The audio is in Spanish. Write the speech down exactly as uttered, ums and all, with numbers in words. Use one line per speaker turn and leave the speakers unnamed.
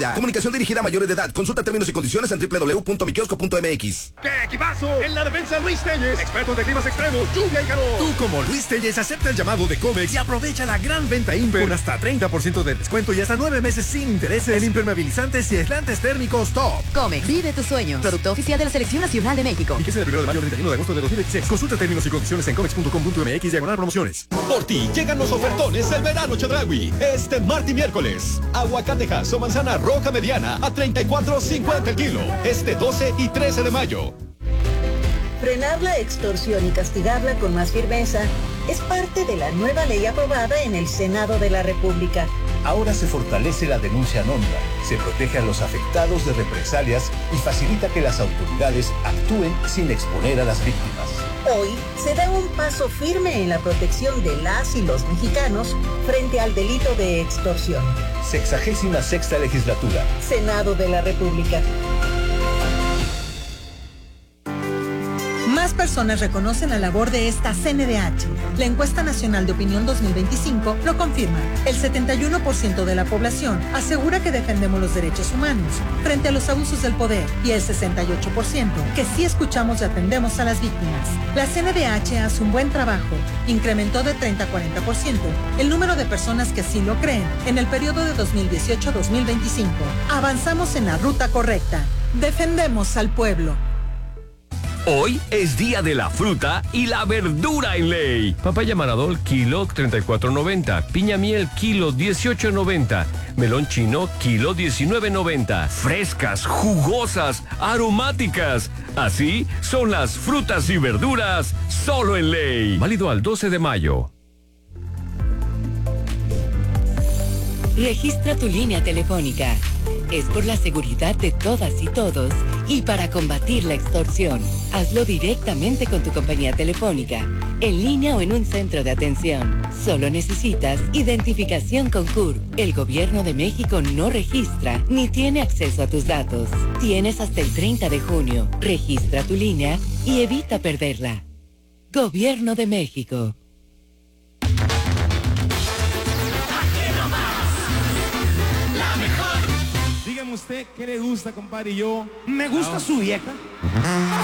Comunicación dirigida a mayores de edad. Consulta términos y condiciones en doble u doble u doble u punto mi kiosco punto m x.
¡Qué equipazo! En la defensa Luis Telles, expertos de climas extremos, lluvia y calor.
Tú como Luis Telles acepta el llamado de Comex y aprovecha la gran venta Imper con hasta treinta por ciento de descuento y hasta nueve meses sin intereses en impermeabilizantes y aislantes térmicos top.
Comex, vive tus sueños. Producto oficial de la Selección Nacional de México.
Y que sea del primero de mayo al treinta y uno de agosto de dos mil veintiséis. Consulta términos y condiciones en comex punto com punto m x diagonal promociones.
Por ti llegan los ofertones del verano Chedraui. Este martes y miércoles. Aguacatejas o manzana roja mediana a treinta y cuatro cincuenta el kilo. Este doce y trece de mayo.
Frenar la extorsión y castigarla con más firmeza es parte de la nueva ley aprobada en el Senado de la República.
Ahora se fortalece la denuncia anónima, se protege a los afectados de represalias y facilita que las autoridades actúen sin exponer a las víctimas.
Hoy se da un paso firme en la protección de las y los mexicanos frente al delito de extorsión.
Sexagésima sexta legislatura.
Senado de la República.
Más personas reconocen la labor de esta C N D H. La encuesta nacional de opinión dos mil veinticinco lo confirma. El setenta y uno por ciento de la población asegura que defendemos los derechos humanos frente a los abusos del poder y el sesenta y ocho por ciento que sí escuchamos y atendemos a las víctimas. La C N D H hace un buen trabajo. Incrementó de treinta a cuarenta por ciento el número de personas que así lo creen en el periodo de dos mil dieciocho a dos mil veinticinco. Avanzamos en la ruta correcta. Defendemos al pueblo.
Hoy es día de la fruta y la verdura en Ley. Papaya Maradol, kilo treinta y cuatro noventa. Piña miel, kilo dieciocho noventa. Melón chino, kilo diecinueve noventa. Frescas, jugosas, aromáticas. Así son las frutas y verduras solo en Ley. Válido al doce de mayo.
Registra tu línea telefónica. Es por la seguridad de todas y todos y para combatir la extorsión. Hazlo directamente con tu compañía telefónica, en línea o en un centro de atención. Solo necesitas identificación con C U R. El Gobierno de México no registra ni tiene acceso a tus datos. Tienes hasta el treinta de junio. Registra tu línea y evita perderla. Gobierno de México.
¿Usted qué le gusta, compadre? Y yo, me gusta su vieja.